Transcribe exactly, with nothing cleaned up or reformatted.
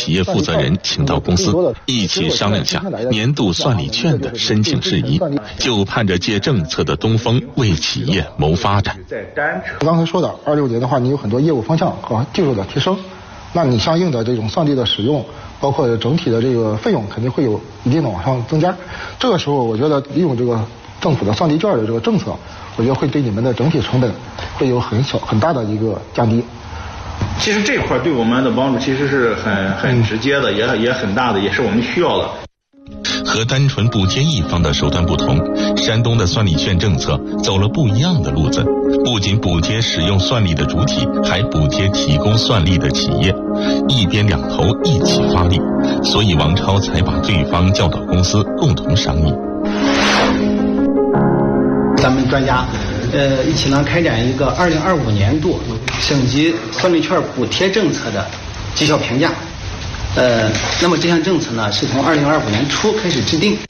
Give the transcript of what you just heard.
企业负责人请到公司，一起商量下年度算力券的申请事宜，就盼着借政策的东风为企业谋发展。 刚才说的二六年的话，你有很多业务方向和技术的提升，那你相应的这种算力的使用，包括整体的这个费用肯定会有一定的往上增加。这个时候，我觉得利用这个政府的算力券的这个政策，我觉得会对你们的整体成本会有很小很大的一个降低。 其实这块对我们的帮助其实是很很直接的，也也很大的，也是我们需要的。 和单纯补贴一方的手段不同，山东的算力券政策走了不一样的路子，不仅补贴使用算力的主体，还补贴提供算力的企业，一边两头一起发力，所以王超才把对方叫到公司共同商议。 咱们专家呃一起呢开展一个二零二五年度省级算力券补贴政策的绩效评价。呃，那么这项政策呢，是从二零二五年初开始制定。